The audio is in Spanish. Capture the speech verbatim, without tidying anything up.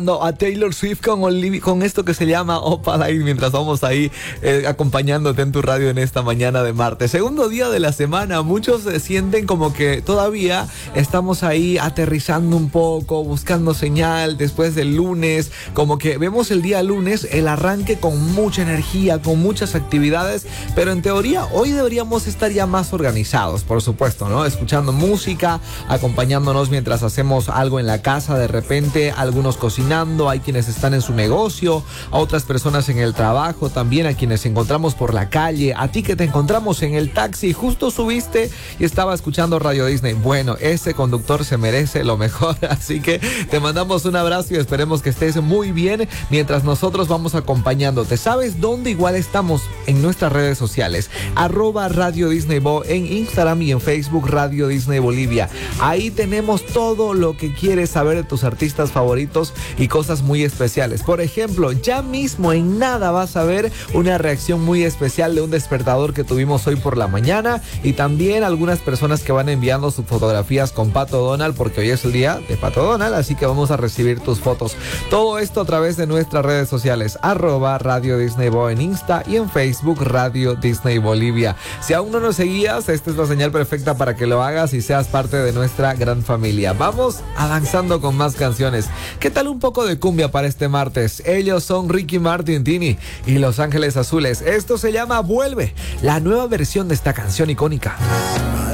A Taylor Swift con, Olivia, con esto que se llama Opaline, mientras vamos ahí eh, acompañándote en tu radio en esta mañana de martes. Segundo día de la semana, muchos se sienten como que todavía estamos ahí aterrizando un poco, buscando señal después del lunes, como que vemos el día lunes, el arranque con mucha energía, con muchas actividades, pero en teoría hoy deberíamos estar ya más organizados, por supuesto, ¿no? Escuchando música, acompañándonos mientras hacemos algo en la casa, de repente algunos cocinando, hay quienes están en su negocio, a otras personas en el trabajo, también a quienes encontramos por la calle, a ti que te encontramos en el taxi, justo subiste y estaba escuchando Radio Disney. Bueno, ese conductor se merece lo mejor, así que te mandamos un abrazo y esperemos que estés muy bien mientras nosotros vamos acompañándote. ¿Sabes dónde igual estamos? En nuestras redes sociales, arroba Radio Disney Bo en Instagram y en Facebook Radio Disney Bolivia. Ahí tenemos todo lo que quieres saber de tus artistas favoritos y cosas muy especiales. Por ejemplo, ya mismo en nada vas a ver una reacción muy especial de un despertador que tuvimos hoy por la mañana, y también algunas personas que van enviando sus fotografías con Pato Donald, porque hoy es el día de Pato Donald, así que vamos a recibir tus fotos. Todo esto a través de nuestras redes sociales, arroba Radio Disney Bo en Insta y en Facebook Radio Disney Bolivia. Si aún no nos seguías, esta es la señal perfecta para que lo hagas y seas parte de nuestra gran familia. Vamos avanzando con más canciones. ¿Qué tal un poco de cumbia para este martes? Ellos son Ricky Martin, Tini y Los Ángeles Azules. Esto se llama Vuelve, la nueva versión de esta canción icónica.